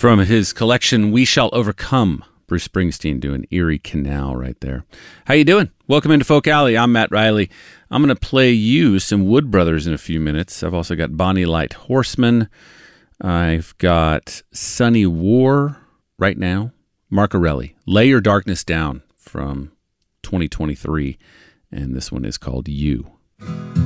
From his collection, We Shall Overcome. Bruce Springsteen doing Erie Canal right there. How you doing? Welcome into Folk Alley. I'm Matt Riley. I'm going to play you some Wood Brothers in a few minutes. I've also got Bonnie Light Horseman. I've got Sunny War right now. Marcarelli, Lay Your Darkness Down from 2023. And this one is called You.